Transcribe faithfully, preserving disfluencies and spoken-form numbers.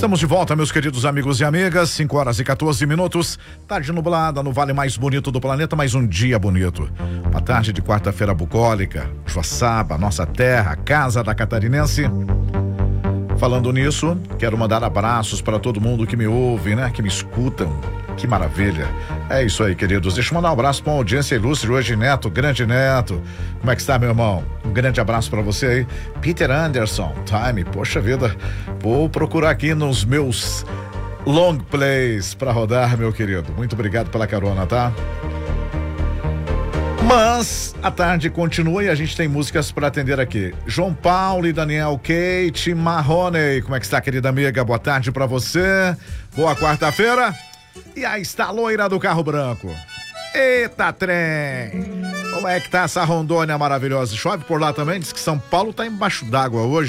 Estamos de volta, meus queridos amigos e amigas, cinco horas e quatorze minutos, tarde nublada no vale mais bonito do planeta, mais um dia bonito. Uma tarde de quarta-feira bucólica, Joaçaba, nossa terra, casa da catarinense. Falando nisso, quero mandar abraços para todo mundo que me ouve, né? Que me escutam. Que maravilha. É isso aí, queridos. Deixa eu mandar um abraço para uma audiência ilustre hoje, Neto, grande Neto. Como é que está, meu irmão? Um grande abraço para você aí. Peter Anderson, Time, poxa vida. Vou procurar aqui nos meus long plays para rodar, meu querido. Muito obrigado pela carona, tá? Mas a tarde continua e a gente tem músicas para atender aqui. João Paulo e Daniel Kate Marrone. Como é que está, querida amiga? Boa tarde para você. Boa quarta-feira. E aí está a loira do carro branco. Eita, trem! Como é que tá essa Rondônia maravilhosa? Chove por lá também? Diz que São Paulo tá embaixo d'água hoje.